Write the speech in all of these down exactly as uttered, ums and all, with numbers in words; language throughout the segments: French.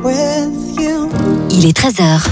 with you. Il est treize heures.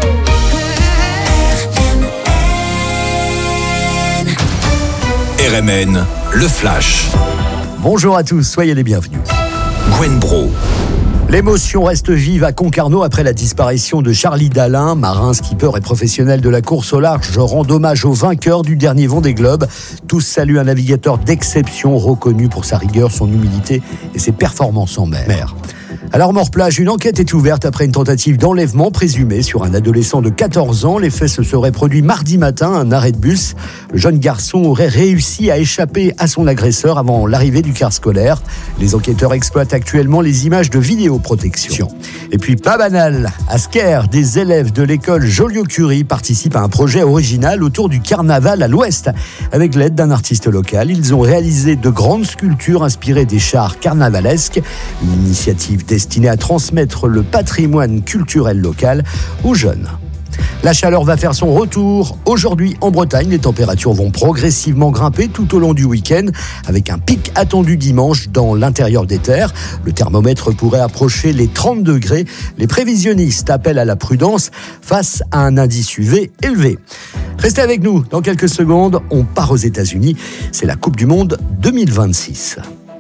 R M N, le Flash. Bonjour à tous, soyez les bienvenus. Gwen Bro. L'émotion reste vive à Concarneau après la disparition de Charlie Dalin, marin, skipper et professionnel de la course au large, rend hommage au vainqueur du dernier Vendée Globe. Tous saluent un navigateur d'exception reconnu pour sa rigueur, son humilité et ses performances en mer. À l'Armor-Plage, une enquête est ouverte après une tentative d'enlèvement présumée sur un adolescent de quatorze ans. Les faits se seraient produits mardi matin à un arrêt de bus. Le jeune garçon aurait réussi à échapper à son agresseur avant l'arrivée du car scolaire. Les enquêteurs exploitent actuellement les images de vidéoprotection. Et puis, pas banal, à Sker, des élèves de l'école Joliot-Curie participent à un projet original autour du carnaval à l'Ouest. Avec l'aide d'un artiste local, ils ont réalisé de grandes sculptures inspirées des chars carnavalesques. Une initiative destinée à transmettre le patrimoine culturel local aux jeunes. La chaleur va faire son retour. Aujourd'hui, en Bretagne, les températures vont progressivement grimper tout au long du week-end, avec un pic attendu dimanche dans l'intérieur des terres. Le thermomètre pourrait approcher les trente degrés. Les prévisionnistes appellent à la prudence face à un indice U V élevé. Restez avec nous. Dans quelques secondes, on part aux États-Unis. C'est la Coupe du Monde deux mille vingt-six.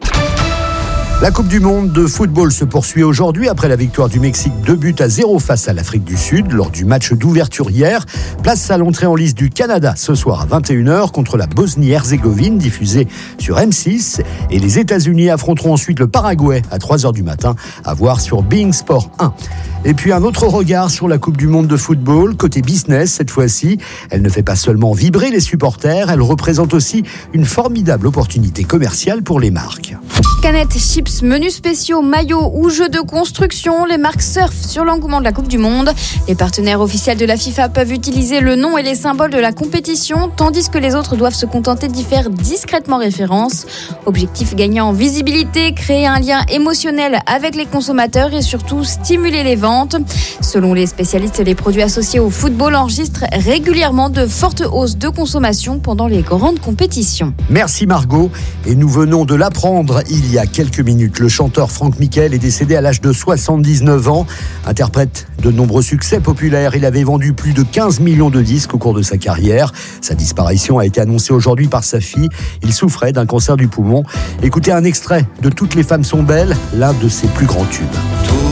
La Coupe du Monde de football se poursuit aujourd'hui après la victoire du Mexique deux buts à zéro face à l'Afrique du Sud lors du match d'ouverture hier. Place à l'entrée en lice du Canada ce soir à vingt et une heures contre la Bosnie-Herzégovine diffusée sur M six. Et les États-Unis affronteront ensuite le Paraguay à trois heures du matin à voir sur Being Sport un. Et puis un autre regard sur la Coupe du Monde de football, côté business cette fois-ci. Elle ne fait pas seulement vibrer les supporters, elle représente aussi une formidable opportunité commerciale pour les marques. Canettes, chips, menus spéciaux, maillots ou jeux de construction, les marques surfent sur l'engouement de la Coupe du Monde. Les partenaires officiels de la FIFA peuvent utiliser le nom et les symboles de la compétition, tandis que les autres doivent se contenter d'y faire discrètement référence. Objectif gagnant en visibilité, créer un lien émotionnel avec les consommateurs et surtout stimuler les ventes. Selon les spécialistes, les produits associés au football enregistrent régulièrement de fortes hausses de consommation pendant les grandes compétitions. Merci Margot. Et nous venons de l'apprendre il y a quelques minutes. Le chanteur Franck Miquel est décédé à l'âge de soixante-dix-neuf ans. Interprète de nombreux succès populaires, il avait vendu plus de quinze millions de disques au cours de sa carrière. Sa disparition a été annoncée aujourd'hui par sa fille. Il souffrait d'un cancer du poumon. Écoutez un extrait de Toutes les femmes sont belles, l'un de ses plus grands tubes.